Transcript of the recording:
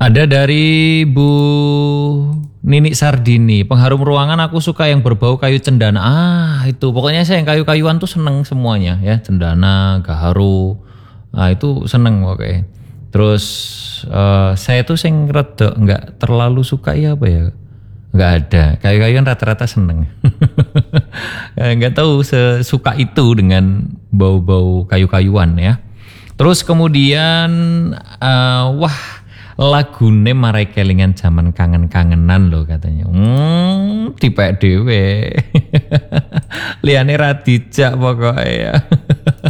Ada dari Bu Nini Sardini, pengharum ruangan aku suka yang berbau kayu cendana. Itu pokoknya saya yang kayu-kayuan tuh seneng semuanya ya, cendana, gaharu. Itu seneng pokoknya. Terus saya tuh sing rada nggak terlalu suka ya apa ya? Nggak ada. Kayu-kayuan rata-rata seneng. Nggak tahu sesuka itu dengan bau-bau kayu-kayuan ya. Terus kemudian wah, lagune marai kelingan zaman kangen-kangenan loh katanya. Tipek dhewe. Liyane ra dijak pokoknya ya.